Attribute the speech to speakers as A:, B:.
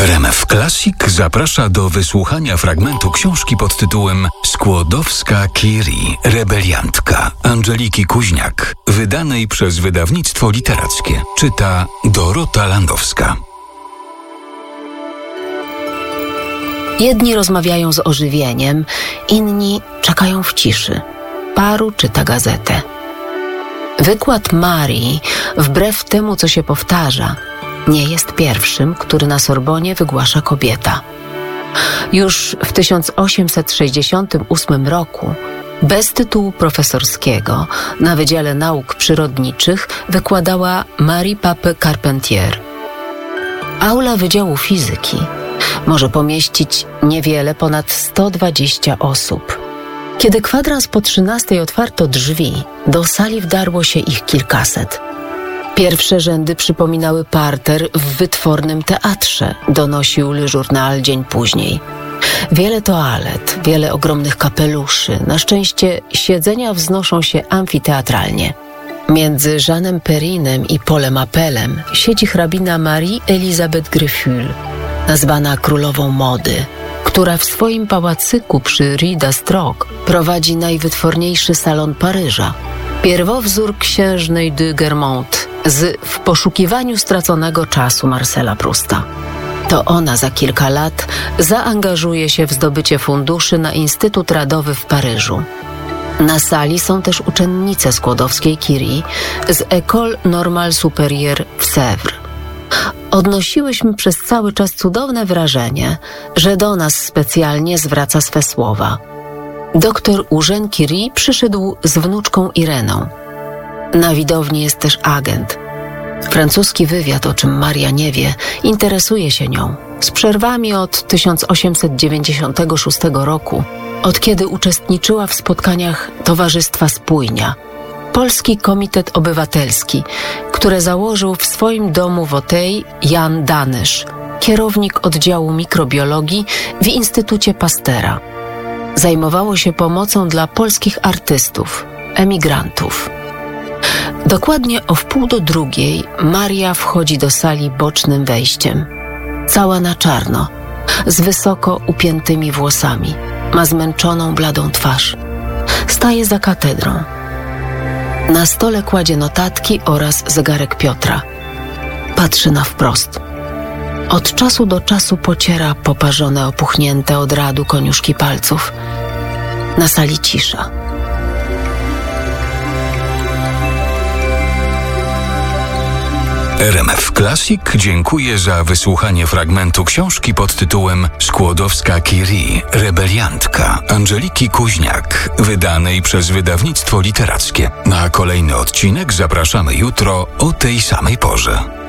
A: RMF Classic zaprasza do wysłuchania fragmentu książki pod tytułem Skłodowska-Curie, rebeliantka Angeliki Kuźniak, wydanej przez wydawnictwo literackie. Czyta Dorota Landowska.
B: Jedni rozmawiają z ożywieniem, inni czekają w ciszy. Paru czyta gazetę. Wykład Marii, wbrew temu, co się powtarza, nie jest pierwszym, który na Sorbonie wygłasza kobieta. Już w 1868 roku, bez tytułu profesorskiego, na Wydziale Nauk Przyrodniczych wykładała Marie Pape Carpentier. Aula Wydziału Fizyki może pomieścić niewiele ponad 120 osób. Kiedy kwadrans po 13 otwarto drzwi, do sali wdarło się ich kilkaset. Pierwsze rzędy przypominały parter w wytwornym teatrze, donosił Le Journal dzień później. Wiele toalet, wiele ogromnych kapeluszy. Na szczęście siedzenia wznoszą się amfiteatralnie. Między Jeanem Perrinem i Paulem Appelem siedzi hrabina Marie Elisabeth Greffule, nazwana królową mody, która w swoim pałacyku przy Rue d'Astroc prowadzi najwytworniejszy salon Paryża, pierwowzór księżnej de Guermantes z W poszukiwaniu straconego czasu Marcela Prousta. To ona za kilka lat zaangażuje się w zdobycie funduszy na Instytut Radowy w Paryżu. Na sali są też uczennice Skłodowskiej-Curie z École Normale Supérieure w Sèvres. Odnosiłyśmy przez cały czas cudowne wrażenie, że do nas specjalnie zwraca swe słowa. Doktor Eugène Curie przyszedł z wnuczką Ireną. Na widowni jest też agent. Francuski wywiad, o czym Maria nie wie, interesuje się nią. Z przerwami od 1896 roku, od kiedy uczestniczyła w spotkaniach Towarzystwa Spójnia, Polski Komitet Obywatelski, które założył w swoim domu w Auteuil Jan Danysz, kierownik oddziału mikrobiologii w Instytucie Pastera. Zajmowało się pomocą dla polskich artystów, emigrantów. Dokładnie o 1:30 Maria wchodzi do sali bocznym wejściem. Cała na czarno, z wysoko upiętymi włosami. Ma zmęczoną, bladą twarz. Staje za katedrą. Na stole kładzie notatki oraz zegarek Piotra. Patrzy na wprost. Od czasu do czasu pociera poparzone, opuchnięte od radu koniuszki palców. Na sali cisza.
A: RMF Classic dziękuję za wysłuchanie fragmentu książki pod tytułem Skłodowska-Curie, rebeliantka Angeliki Kuźniak, wydanej przez wydawnictwo literackie. Na kolejny odcinek zapraszamy jutro o tej samej porze.